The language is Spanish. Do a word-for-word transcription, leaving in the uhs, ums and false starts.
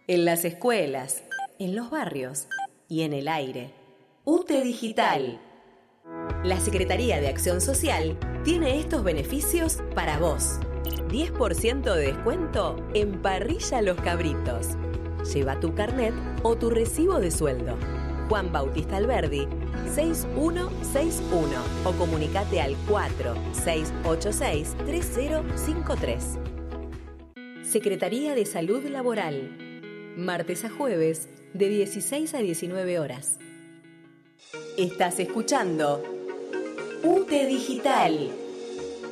en las escuelas, en los barrios y en el aire. UTE Digital. La Secretaría de Acción Social tiene estos beneficios para vos. diez por ciento de descuento en Parrilla Los Cabritos. Lleva tu carnet o tu recibo de sueldo. Juan Bautista Alberdi, seis uno seis uno o comunicate al cuatro seis ocho seis tres cero cinco tres. Secretaría de Salud Laboral. Martes a jueves de dieciséis a diecinueve horas. Estás escuchando UTE Digital.